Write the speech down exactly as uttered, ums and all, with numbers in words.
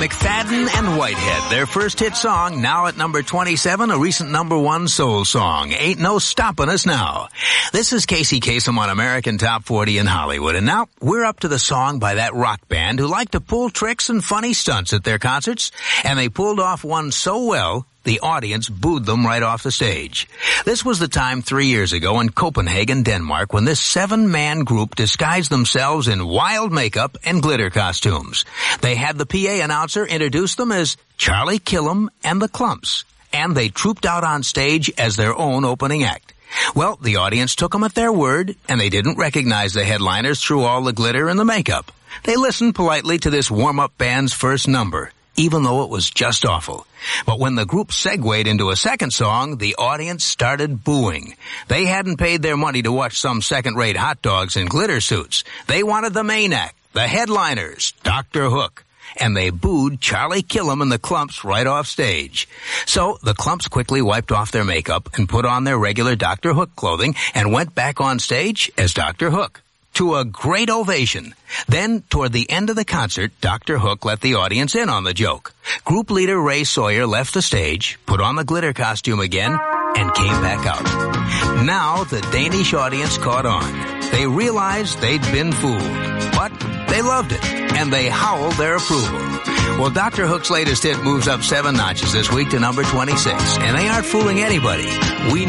McFadden and Whitehead, their first hit song, now at number twenty-seven, a recent number one soul song, Ain't No Stoppin' Us Now. This is Casey Kasem on American Top forty in Hollywood, and now we're up to the song by that rock band who like to pull tricks and funny stunts at their concerts, and they pulled off one so well, the audience booed them right off the stage. This was the time three years ago in Copenhagen, Denmark, when this seven-man group disguised themselves in wild makeup and glitter costumes. They had the P A announcer introduce them as Charlie Killam and the Clumps, and they trooped out on stage as their own opening act. Well, the audience took them at their word, and they didn't recognize the headliners through all the glitter and the makeup. They listened politely to this warm-up band's first number, even though it was just awful. But when the group segued into a second song, the audience started booing. They hadn't paid their money to watch some second-rate hot dogs in glitter suits. They wanted the main act, the headliners, Doctor Hook. And they booed Charlie Killam and the Clumps right off stage. So the Clumps quickly wiped off their makeup and put on their regular Doctor Hook clothing and went back on stage as Doctor Hook, to a great ovation. Then, toward the end of the concert, Doctor Hook let the audience in on the joke. Group leader Ray Sawyer left the stage, put on the glitter costume again, and came back out. Now, the Danish audience caught on. They realized they'd been fooled, but they loved it, and they howled their approval. Well, Doctor Hook's latest hit moves up seven notches this week to number twenty-six, and they aren't fooling anybody. We